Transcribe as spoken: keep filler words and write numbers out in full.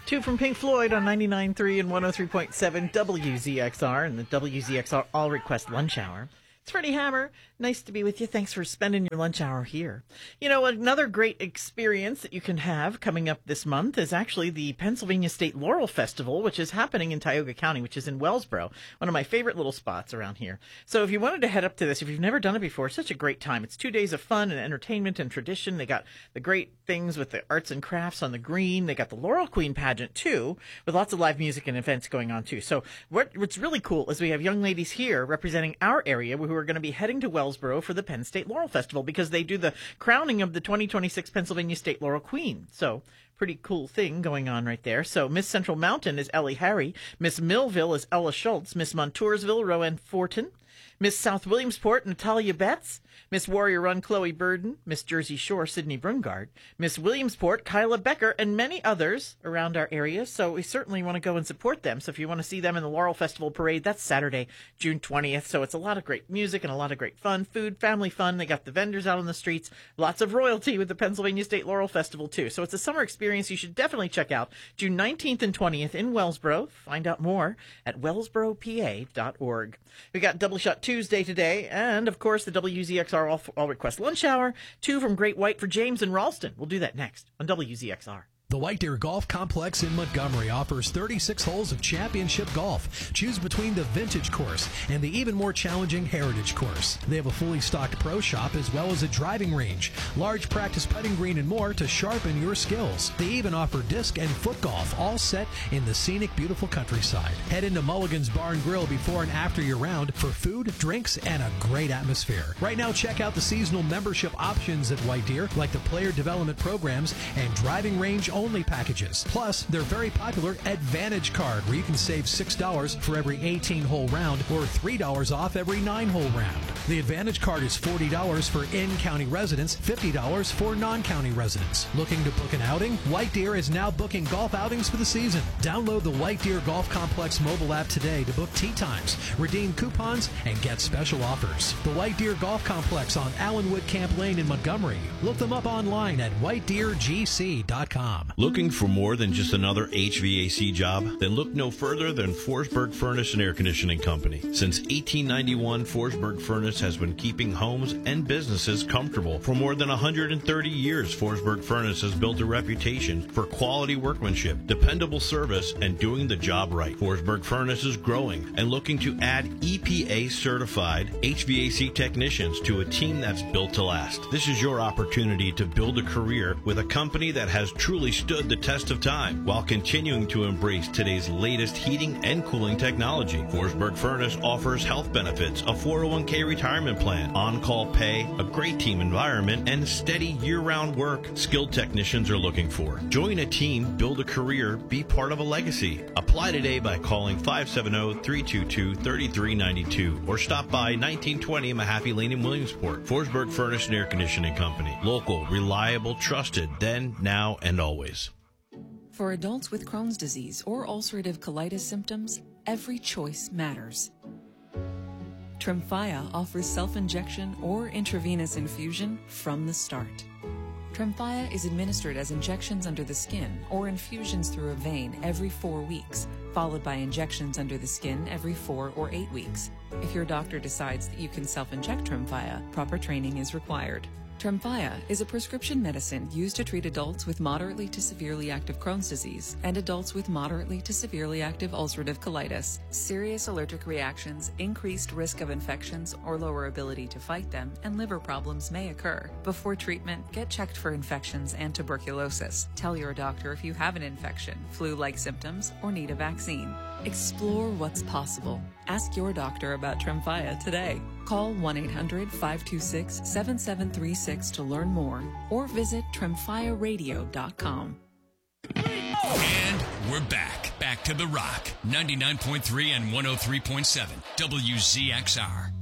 Two from Pink Floyd on ninety-nine point three and one oh three point seven W Z X R and the W Z X R All Request Lunch Hour. It's Freddie Hammer. Nice to be with you. Thanks for spending your lunch hour here. You know, another great experience that you can have coming up this month is actually the Pennsylvania State Laurel Festival, which is happening in Tioga County, which is in Wellsboro, one of my favorite little spots around here. So if you wanted to head up to this, if you've never done it before, it's such a great time. It's two days of fun and entertainment and tradition. They got the great things with the arts and crafts on the green. They got the Laurel Queen pageant, too, with lots of live music and events going on, too. So what, what's really cool is we have young ladies here representing our area who are going to be heading to Wellsboro for the Penn State Laurel Festival because they do the crowning of the twenty twenty-six Pennsylvania State Laurel Queen. So pretty cool thing going on right there. So Miss Central Mountain is Ellie Harry. Miss Millville is Ella Schultz. Miss Montoursville, Rowan Fortin. Miss South Williamsport, Natalia Betts. Miss Warrior Run, Chloe Burden. Miss Jersey Shore, Sydney Brungard. Miss Williamsport, Kyla Becker, and many others around our area. So we certainly want to go and support them. So if you want to see them in the Laurel Festival Parade, that's Saturday, June twentieth. So it's a lot of great music and a lot of great fun, food, family fun. They got the vendors out on the streets. Lots of royalty with the Pennsylvania State Laurel Festival, too. So it's a summer experience you should definitely check out. June nineteenth and twentieth in Wellsboro. Find out more at wellsboro p a dot org. We got Double Shot Tuesday today, and of course the W Z X R All, All Request Lunch Hour. Two from Great White for James and Ralston. We'll do that next on W Z X R. The White Deer Golf Complex in Montgomery offers thirty-six holes of championship golf. Choose between the Vintage Course and the even more challenging Heritage Course. They have a fully stocked pro shop as well as a driving range, large practice putting green, and more to sharpen your skills. They even offer disc and foot golf, all set in the scenic, beautiful countryside. Head into Mulligan's Bar and Grill before and after your round for food, drinks, and a great atmosphere. Right now, check out the seasonal membership options at White Deer, like the player development programs and driving range only packages. Plus, their very popular Advantage Card, where you can save six dollars for every eighteen-hole round or three dollars off every nine-hole round. The Advantage Card is forty dollars for in-county residents, fifty dollars for non-county residents. Looking to book an outing? White Deer is now booking golf outings for the season. Download the White Deer Golf Complex mobile app today to book tee times, redeem coupons, and get special offers. The White Deer Golf Complex on Allenwood Camp Lane in Montgomery. Look them up online at white deer g c dot com. Looking for more than just another H V A C job? Then look no further than Forsberg Furnace and Air Conditioning Company. Since eighteen ninety-one, Forsberg Furnace has been keeping homes and businesses comfortable. For more than one hundred thirty years, Forsberg Furnace has built a reputation for quality workmanship, dependable service, and doing the job right. Forsberg Furnace is growing and looking to add E P A-certified H V A C technicians to a team that's built to last. This is your opportunity to build a career with a company that has truly stood the test of time while continuing to embrace today's latest heating and cooling technology. Forsberg Furnace offers health benefits, a four oh one k retirement plan, on-call pay, a great team environment, and steady year-round work skilled technicians are looking for. Join a team, build a career, be part of a legacy. Apply today by calling five seven zero, three two two, three three nine two or stop by nineteen twenty Mahaffey Lane in Williamsport. Forsberg Furnace and Air Conditioning Company. Local, reliable, trusted, then, now, and always. For adults with Crohn's disease or ulcerative colitis symptoms, every choice matters. Tremfya offers self-injection or intravenous infusion from the start. Tremfya is administered as injections under the skin or infusions through a vein every four weeks, followed by injections under the skin every four or eight weeks. If your doctor decides that you can self-inject Tremfya, proper training is required. Tremfya is a prescription medicine used to treat adults with moderately to severely active Crohn's disease and adults with moderately to severely active ulcerative colitis. Serious allergic reactions, increased risk of infections or lower ability to fight them, and liver problems may occur. Before treatment, get checked for infections and tuberculosis. Tell your doctor if you have an infection, flu-like symptoms, or need a vaccine. Explore what's possible. Ask your doctor about Tremfya today. Call one eight hundred, five two six, seven seven three six to learn more or visit tremfya radio dot com. And we're back. Back to The Rock. ninety-nine point three and one oh three point seven W Z X R.